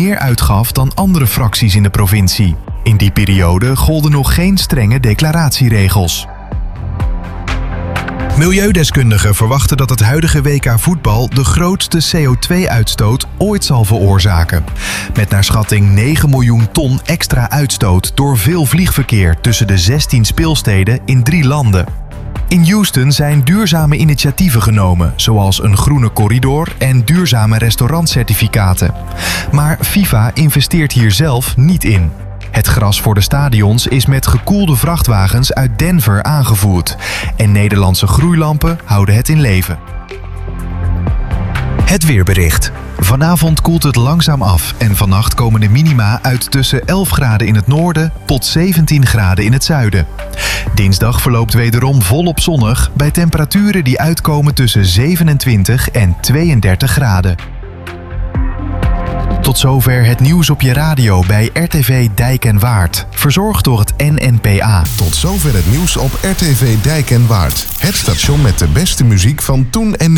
meer uitgaf dan andere fracties in de provincie. In die periode golden nog geen strenge declaratieregels. Milieudeskundigen verwachten dat het huidige WK voetbal de grootste CO2-uitstoot ooit zal veroorzaken. Met naar schatting 9 miljoen ton extra uitstoot door veel vliegverkeer tussen de 16 speelsteden in 3 landen. In Houston zijn duurzame initiatieven genomen, zoals een groene corridor en duurzame restaurantcertificaten. Maar FIFA investeert hier zelf niet in. Het gras voor de stadions is met gekoelde vrachtwagens uit Denver aangevoerd. En Nederlandse groeilampen houden het in leven. Het weerbericht. Vanavond koelt het langzaam af en vannacht komen de minima uit tussen 11 graden in het noorden tot 17 graden in het zuiden. Dinsdag verloopt wederom volop zonnig bij temperaturen die uitkomen tussen 27 en 32 graden. Tot zover het nieuws op je radio bij RTV Dijk en Waard. Verzorgd door het NNPA. Tot zover het nieuws op RTV Dijk en Waard. Het station met de beste muziek van toen en nu.